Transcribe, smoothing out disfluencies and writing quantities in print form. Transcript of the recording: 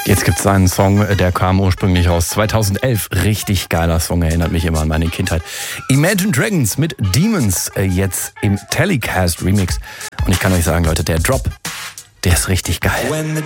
Jetzt gibt es einen Song, der kam ursprünglich raus 2011. Richtig geiler Song, erinnert mich immer an meine Kindheit. Imagine Dragons mit Demons, jetzt im Telecast Remix. Und ich kann euch sagen, Leute, der Drop, der ist richtig geil. When the